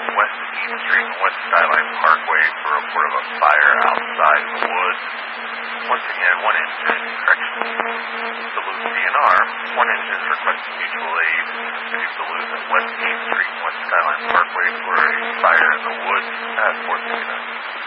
West East Street and West Skyline Parkway for a report of a fire outside the woods. Once again, one engine, correction, Duluth DNR. One engine is requesting mutual aid in the city of Duluth at West East Street and West Skyline Parkway for a fire in the woods at 469.